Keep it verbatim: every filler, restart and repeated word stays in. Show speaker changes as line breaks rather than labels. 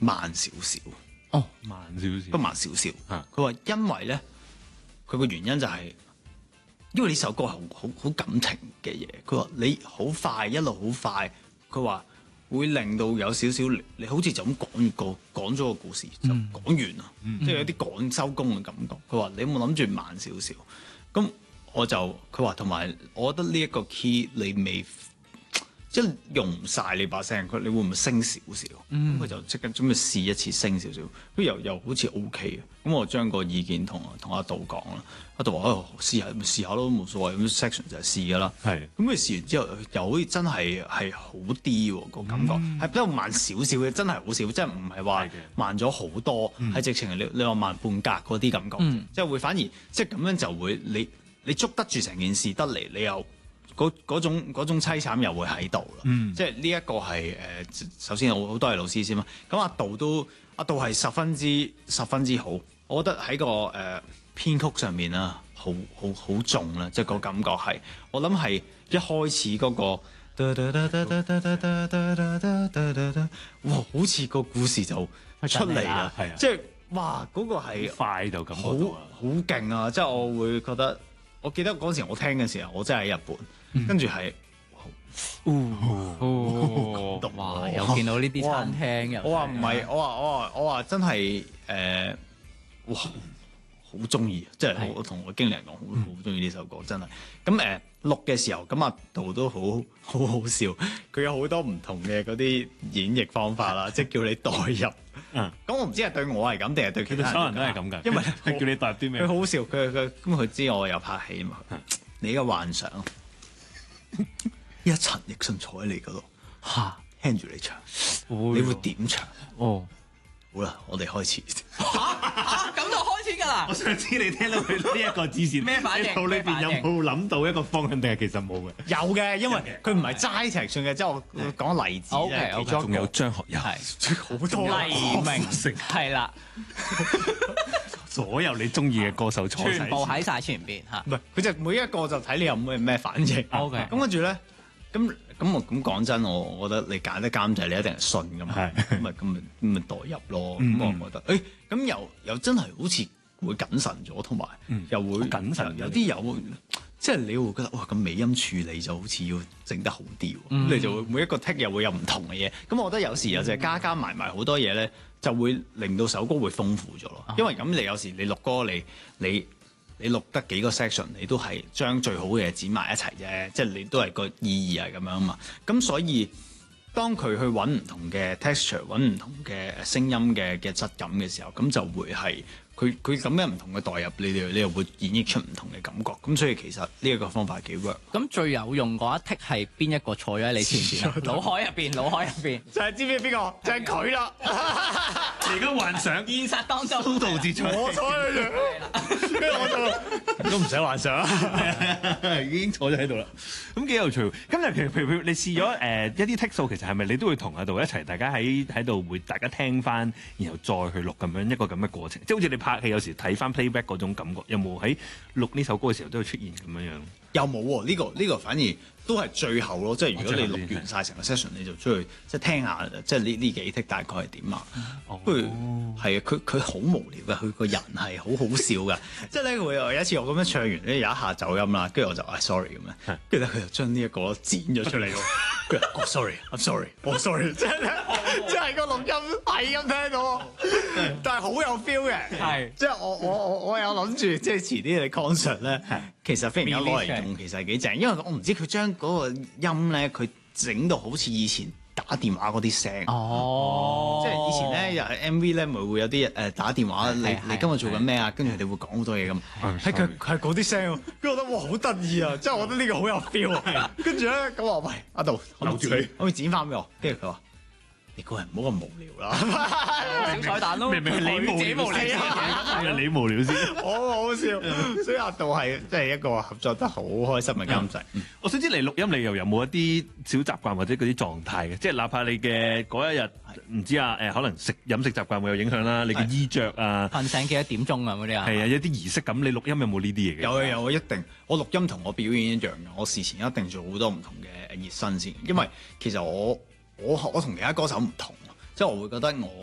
慢少少。
哦，慢少少，
不慢少少。佢話因為咧，佢個原因就係、是、因為呢首歌係好好好感情嘅嘢。佢話你好快一路好快，佢話會令到有少少你好似就咁講個講咗個故事就講完啦，嗯、即係有啲趕收工嘅感覺。佢話你有冇諗住慢少少？咁我就佢話同埋，我覺得呢一個 key 你未。即係用唔晒你把聲，佢你會唔會升少少？咁佢、嗯、就即刻準備試一次升少少，佢又又好似 O K 嘅。咁我將個意見同同阿杜講啦，阿杜話：哦，試下咪試下咯，冇所謂。咁 section 就係試㗎啦。係是。咁佢試完之後，又好似真係係好啲喎個感覺，係比較慢少少嘅，真係好少，即係唔係話慢咗好多，係、嗯、直情係你你話慢半格嗰啲感覺，嗯、即係會反而即係咁樣就會你你捉得住成件事得嚟，你又。嗰嗰種嗰種凄慘又會喺度啦，嗯、即係呢一個係誒、呃，首先好好多謝老師先啦。咁阿杜都阿杜係十分之十分之好，我覺得喺個誒、呃、編曲上面啦，好好好重啦，即係個感覺係我諗係一開始嗰、那個，哇，好似個故事就出嚟啦，係啊，即係哇嗰、那個係
快就咁，
好好勁啊！即係我會覺得，我記得嗰陣時我聽嘅時候，我真係喺日本。跟住係，
哦，感動哇！又見到呢啲餐廳嘅，
我話唔係，我話我話我話真係誒，哇，好中意，即係我同我經理人講，好好中意呢首歌，真係。咁誒錄嘅時候，咁阿杜都好好好笑，佢有好多唔同嘅嗰啲演繹方法啦，即係叫你代入。嗯，咁我唔知係對我係咁定係對其他人。
所有人都係咁㗎，
因為
係叫你代入啲咩？
佢好笑，佢佢咁佢知我有拍戲啊嘛，你嘅幻想。一陳奕迅坐喺你嗰度，嚇聽住你唱，你會點唱？哦，好啦，我哋開始。
嚇嚇咁就開始㗎啦！
我想知你聽到佢呢一個指示
咩反應？
腦裏邊有冇諗到一個方向，定係其實冇嘅？
有嘅，因為佢唔係齋陳奕迅嘅，即係我講例子啫。
其中仲有張學友，
係
好多
黎明，係啦。
所有你中意嘅歌手坐
全部喺晒前邊嚇，
唔係佢就每一個就睇你有咩咩反應。
OK，
咁跟住咧，咁咁我咁講真，我我覺得你揀得監製，你一定係信㗎嘛。咁咪咁咪咁咪代入咯。咁我覺得，誒咁又又真係好似會謹慎咗，同埋又會
謹慎。
有啲有，即係你會覺得哇，咁尾音處理就好似要整得好啲。咁你就會每一個 take 又會有唔同嘅嘢。咁我覺得有時有就係加加埋埋好多嘢咧。就會令到首歌會豐富咗咯，因為咁你有時你錄歌你你你錄得幾個 section，你都係將最好嘅嘢剪埋一齊啫，即係你都係個意義係咁樣啊嘛。咁所以當佢去揾唔同嘅 texture，揾唔同嘅聲音嘅嘅質感嘅時候，咁就會係佢佢咁樣唔同嘅代入，你哋你又會演繹出唔同嘅感覺。咁所以其實呢一個方法係幾 work。
咁最有用嗰一剔係邊一個坐咗喺你前邊啊？腦海入邊，腦海入邊
就係知唔知邊個？就係佢啦。
你而家幻想
現實當中，
蘇導自在。
我坐喺度，跟住我就都唔使幻想啦，
已經坐咗喺度啦。咁幾有趣。咁就譬如譬如你試咗誒一啲剔數，其實係咪你都會同阿杜一齊，大家喺喺度會大家聽翻，然後再去錄咁樣一個咁嘅過程，即係好似你拍戲有時睇翻 playback 嗰種感覺，有冇喺錄呢首歌嘅時候都會出現咁樣樣？
又冇喎，呢個呢個反而都係最後咯。即係如果你錄完晒成個 session，你就出去即係聽下，即係呢呢幾 take 大概係點啊？不如係啊，佢佢好無聊嘅，佢個人係好好笑嘅。即係咧，會有一次我咁樣唱完咧，有一下走音啦，跟住我就啊 sorry 咁樣，跟住咧佢就將呢一個剪咗出嚟喎。佢話哦 sorry，I'm sorry，我 sorry，即係咧，即係個錄音係咁聽到，但係好有 feel 嘅。係，即係我我我我有諗住，即係遲啲你 concert 咧，其實飛然間攞嚟用，其實係幾正，因為我唔知佢將嗰個音咧，佢整到好似以前打電話嗰啲聲。哦，即係以前咧，又係 M V 咧，咪會有啲誒打電話，你你今日做緊咩啊？跟住佢哋會講好多嘢咁。係佢係嗰啲聲，跟住我覺得哇好得意啊！即係我覺得呢個好有 feel 啊。跟住咧咁話喂阿杜，留住你，可唔可以剪翻俾我？跟住佢話。你個人唔好咁無聊啦，
小彩蛋咯，
明明係你無聊先，係你無聊先，
好好笑。所以阿杜係即係一個合作得好開心嘅監製。
我想知你錄音你又有冇一啲小習慣或者嗰啲狀態嘅？即係哪怕你嘅嗰一日唔知啊誒，可能食飲食習慣會有影響啦，你嘅衣着啊，
瞓醒幾多點鐘啊嗰啲啊，
係啊，一啲儀式感，你錄音有冇呢啲嘢嘅？
有啊有啊，一定。我錄音同我表演一樣嘅，我事前一定做好多唔同嘅熱身先，因為其實我。我我同其他歌手唔同，即係我會覺得我